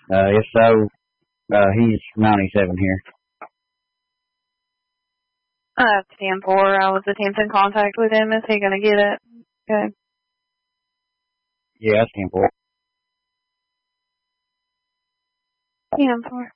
If so, he's 97 here. 10-4. I was attempting contact with him. Is he going to get it? Okay. Yeah, that's 10-4. 10-4.